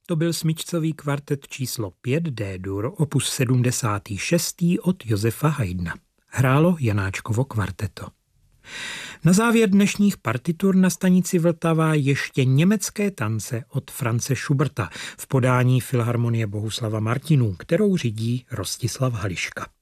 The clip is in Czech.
To byl smyčcový kvartet číslo 5 D-dur, opus 76. od Josefa Haydna. Hrálo Janáčkovo kvarteto. Na závěr dnešních partitur na stanici Vltava ještě německé tance od Franze Schuberta v podání Filharmonie Bohuslava Martinů, kterou řídí Rostislav Hališka.